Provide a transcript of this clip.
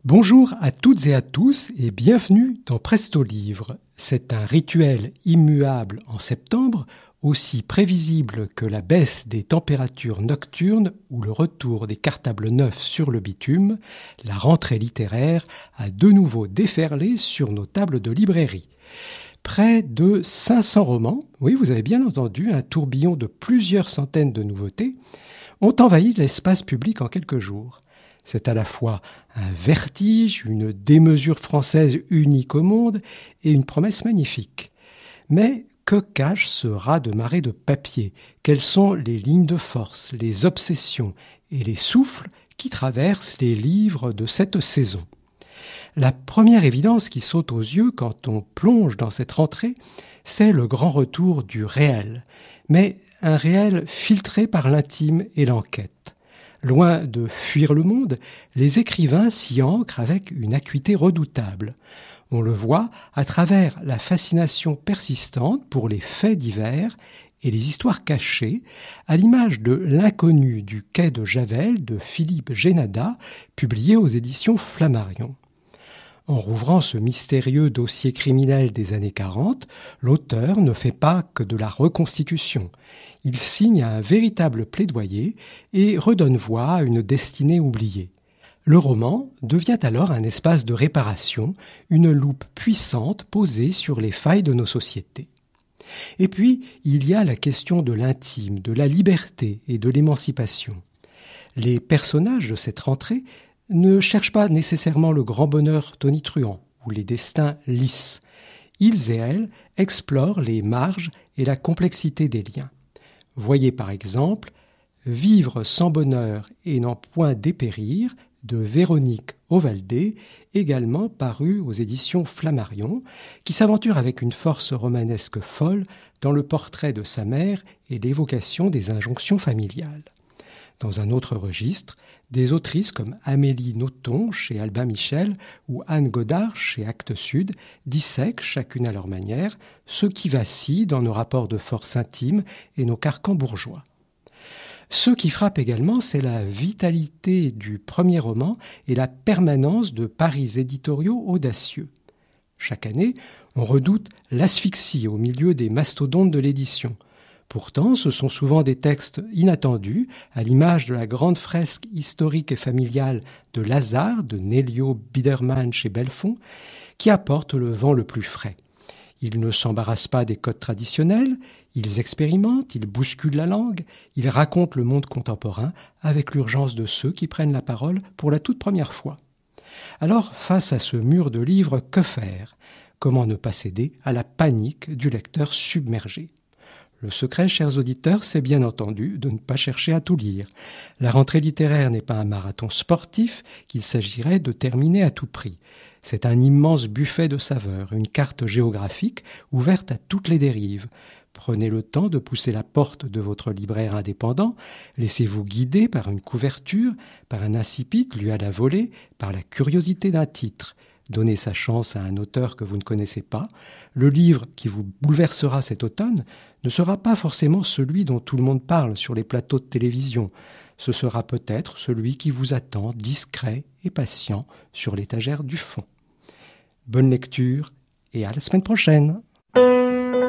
Bonjour à toutes et à tous et bienvenue dans Presto Livre. C'est un rituel immuable en septembre, aussi prévisible que la baisse des températures nocturnes ou le retour des cartables neufs sur le bitume. La rentrée littéraire a de nouveau déferlé sur nos tables de librairie. Près de 500 romans, oui vous avez bien entendu, un tourbillon de plusieurs centaines de nouveautés, ont envahi l'espace public en quelques jours. C'est à la fois un vertige, une démesure française unique au monde et une promesse magnifique. Mais que cache ce raz de marée de papier ? Quelles sont les lignes de force, les obsessions et les souffles qui traversent les livres de cette saison ? La première évidence qui saute aux yeux quand on plonge dans cette rentrée, c'est le grand retour du réel, mais un réel filtré par l'intime et l'enquête. Loin de fuir le monde, les écrivains s'y ancrent avec une acuité redoutable. On le voit à travers la fascination persistante pour les faits divers et les histoires cachées, à l'image de L'inconnu du quai de Javel de Philippe Génada, publié aux éditions Flammarion. En rouvrant ce mystérieux dossier criminel des années 40, l'auteur ne fait pas que de la reconstitution. Il signe un véritable plaidoyer et redonne voix à une destinée oubliée. Le roman devient alors un espace de réparation, une loupe puissante posée sur les failles de nos sociétés. Et puis, il y a la question de l'intime, de la liberté et de l'émancipation. Les personnages de cette rentrée ne cherchent pas nécessairement le grand bonheur tonitruant ou les destins lisses. Ils et elles explorent les marges et la complexité des liens. Voyez par exemple « Vivre sans bonheur et n'en point dépérir » de Véronique Ovaldé, également paru aux éditions Flammarion, qui s'aventure avec une force romanesque folle dans le portrait de sa mère et l'évocation des injonctions familiales. Dans un autre registre, des autrices comme Amélie Nothomb chez Albin Michel ou Anne Godard chez Actes Sud dissèquent, chacune à leur manière, ce qui vacille dans nos rapports de force intimes et nos carcans bourgeois. Ce qui frappe également, c'est la vitalité du premier roman et la permanence de paris éditoriaux audacieux. Chaque année, on redoute l'asphyxie au milieu des mastodontes de l'édition. Pourtant, ce sont souvent des textes inattendus, à l'image de la grande fresque historique et familiale de Lazare de Nélio Biedermann chez Belfond, qui apportent le vent le plus frais. Ils ne s'embarrassent pas des codes traditionnels, ils expérimentent, ils bousculent la langue, ils racontent le monde contemporain avec l'urgence de ceux qui prennent la parole pour la toute première fois. Alors, face à ce mur de livres, que faire ? Comment ne pas céder à la panique du lecteur submergé ? Le secret, chers auditeurs, c'est bien entendu de ne pas chercher à tout lire. La rentrée littéraire n'est pas un marathon sportif qu'il s'agirait de terminer à tout prix. C'est un immense buffet de saveurs, une carte géographique ouverte à toutes les dérives. Prenez le temps de pousser la porte de votre libraire indépendant, laissez-vous guider par une couverture, par un incipit lu à la volée, par la curiosité d'un titre. Donnez sa chance à un auteur que vous ne connaissez pas. Le livre qui vous bouleversera cet automne ne sera pas forcément celui dont tout le monde parle sur les plateaux de télévision. Ce sera peut-être celui qui vous attend, discret et patient, sur l'étagère du fond. Bonne lecture et à la semaine prochaine.